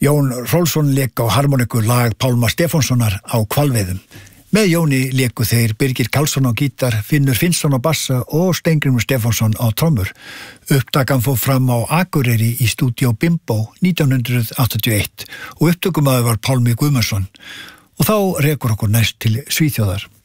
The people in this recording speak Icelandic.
Jón Rolfsson lék á harmoniku lag Pálma Stefánssonar á Hvalveiðum. Með Jóni léku þeir Birgir Karlsson á gítar, Finnur Finnsson á bassa og Steingrímur Stefánsson á trommur. Upptakan fór fram á Akureyri í stúdíó Bimbo 1981 og upptökumaður var Pálmi Guðmundsson. Og þá rekur okkur næst til Svíþjóðar.